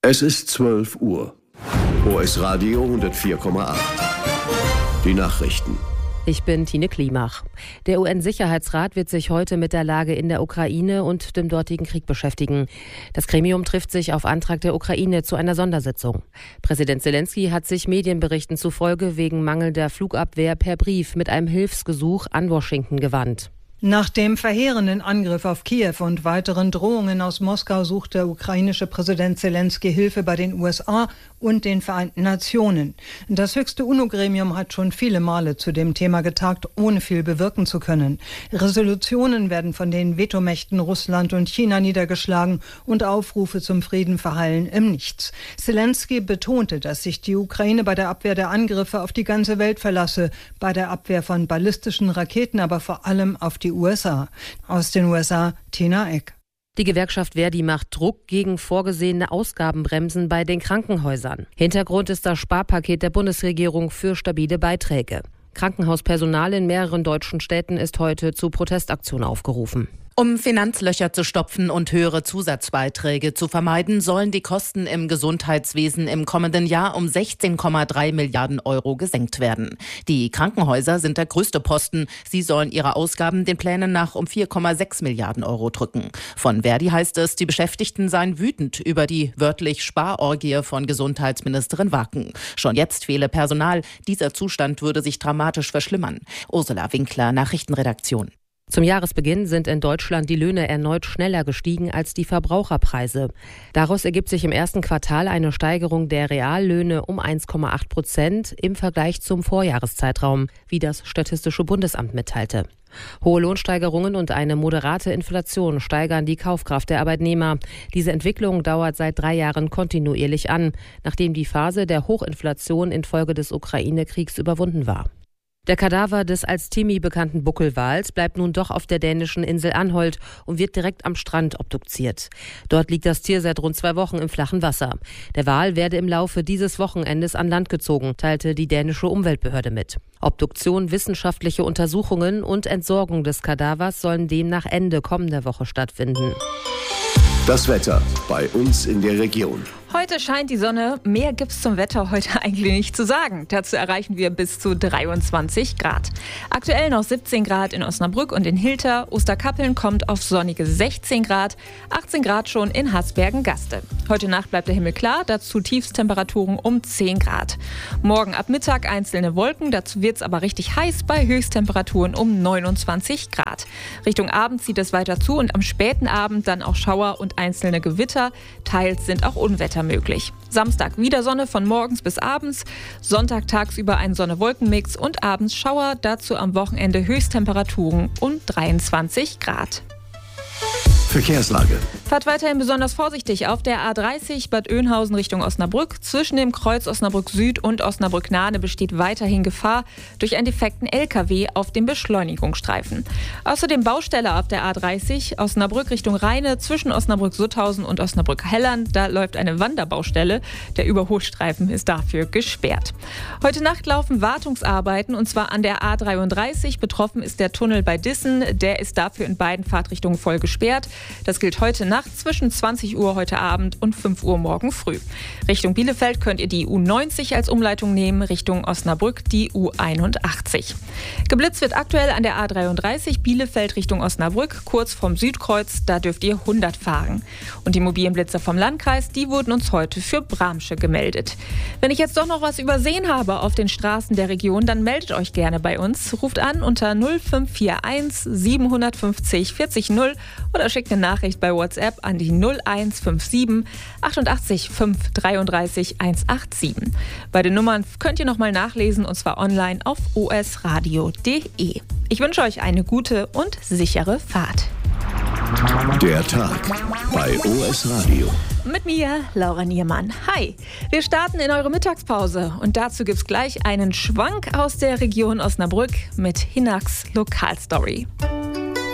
Es ist 12 Uhr. OS Radio 104,8. Die Nachrichten. Ich bin Tine Klimach. Der UN-Sicherheitsrat wird sich heute mit der Lage in der Ukraine und dem dortigen Krieg beschäftigen. Das Gremium trifft sich auf Antrag der Ukraine zu einer Sondersitzung. Präsident Zelensky hat sich Medienberichten zufolge wegen mangelnder Flugabwehr per Brief mit einem Hilfsgesuch an Washington gewandt. Nach dem verheerenden Angriff auf Kiew und weiteren Drohungen aus Moskau sucht der ukrainische Präsident Zelensky Hilfe bei den USA und den Vereinten Nationen. Das höchste UNO-Gremium hat schon viele Male zu dem Thema getagt, ohne viel bewirken zu können. Resolutionen werden von den Vetomächten Russland und China niedergeschlagen und Aufrufe zum Frieden verhallen im Nichts. Zelensky betonte, dass sich die Ukraine bei der Abwehr der Angriffe auf die ganze Welt verlasse, bei der Abwehr von ballistischen Raketen, aber vor allem auf die USA. Aus den USA, Tina Eck. Die Gewerkschaft Verdi macht Druck gegen vorgesehene Ausgabenbremsen bei den Krankenhäusern. Hintergrund ist das Sparpaket der Bundesregierung für stabile Beiträge. Krankenhauspersonal in mehreren deutschen Städten ist heute zu Protestaktionen aufgerufen. Um Finanzlöcher zu stopfen und höhere Zusatzbeiträge zu vermeiden, sollen die Kosten im Gesundheitswesen im kommenden Jahr um 16,3 Milliarden Euro gesenkt werden. Die Krankenhäuser sind der größte Posten. Sie sollen ihre Ausgaben den Plänen nach um 4,6 Milliarden Euro drücken. Von Verdi heißt es, die Beschäftigten seien wütend über die wörtlich Sparorgie von Gesundheitsministerin Wacken. Schon jetzt fehle Personal. Dieser Zustand würde sich dramatisch verschlimmern. Ursula Winkler, Nachrichtenredaktion. Zum Jahresbeginn sind in Deutschland die Löhne erneut schneller gestiegen als die Verbraucherpreise. Daraus ergibt sich im ersten Quartal eine Steigerung der Reallöhne um 1,8% im Vergleich zum Vorjahreszeitraum, wie das Statistische Bundesamt mitteilte. Hohe Lohnsteigerungen und eine moderate Inflation steigern die Kaufkraft der Arbeitnehmer. Diese Entwicklung dauert seit 3 Jahren kontinuierlich an, nachdem die Phase der Hochinflation infolge des Ukraine-Kriegs überwunden war. Der Kadaver des als Timmy bekannten Buckelwals bleibt nun doch auf der dänischen Insel Anholt und wird direkt am Strand obduziert. Dort liegt das Tier seit rund 2 Wochen im flachen Wasser. Der Wal werde im Laufe dieses Wochenendes an Land gezogen, teilte die dänische Umweltbehörde mit. Obduktion, wissenschaftliche Untersuchungen und Entsorgung des Kadavers sollen demnach Ende kommender Woche stattfinden. Das Wetter bei uns in der Region. Heute scheint die Sonne. Mehr gibt's zum Wetter heute eigentlich nicht zu sagen. Dazu erreichen wir bis zu 23 Grad. Aktuell noch 17 Grad in Osnabrück und in Hilter. Osterkappeln kommt auf sonnige 16 Grad. 18 Grad schon in Haßbergen-Gaste. Heute Nacht bleibt der Himmel klar, dazu Tiefstemperaturen um 10 Grad. Morgen ab Mittag einzelne Wolken, dazu wird's aber richtig heiß bei Höchsttemperaturen um 29 Grad. Richtung Abend zieht es weiter zu und am späten Abend dann auch Schauer und einzelne Gewitter. Teils sind auch Unwetter möglich. Samstag wieder Sonne von morgens bis abends, Sonntag tagsüber ein Sonne-Wolken-Mix und abends Schauer, dazu am Wochenende Höchsttemperaturen um 23 Grad. Verkehrslage. Fahrt weiterhin besonders vorsichtig auf der A30 Bad Oeynhausen Richtung Osnabrück. Zwischen dem Kreuz Osnabrück Süd und Osnabrück Nahne besteht weiterhin Gefahr durch einen defekten LKW auf dem Beschleunigungsstreifen. Außerdem Baustelle auf der A30 Osnabrück Richtung Rheine zwischen Osnabrück Sutthausen und Osnabrück Hellern. Da läuft eine Wanderbaustelle. Der Überholstreifen ist dafür gesperrt. Heute Nacht laufen Wartungsarbeiten und zwar an der A33. Betroffen ist der Tunnel bei Dissen. Der ist dafür in beiden Fahrtrichtungen voll gesperrt. Das gilt heute Nacht zwischen 20 Uhr heute Abend und 5 Uhr morgen früh. Richtung Bielefeld könnt ihr die U90 als Umleitung nehmen, Richtung Osnabrück die U81. Geblitzt wird aktuell an der A33 Bielefeld Richtung Osnabrück, kurz vom Südkreuz, da dürft ihr 100 fahren. Und die mobilen Blitzer vom Landkreis, die wurden uns heute für Bramsche gemeldet. Wenn ich jetzt doch noch was übersehen habe auf den Straßen der Region, dann meldet euch gerne bei uns. Ruft an unter 0541 750 40 0 oder schickt eine Nachricht bei WhatsApp an die 0157 88 5 33 187. Beide Nummern könnt ihr nochmal nachlesen und zwar online auf osradio.de. Ich wünsche euch eine gute und sichere Fahrt. Der Tag bei OS Radio. Mit mir, Laura Niermann. Hi, wir starten in eure Mittagspause und dazu gibt's gleich einen Schwank aus der Region Osnabrück mit Hinaks Lokalstory.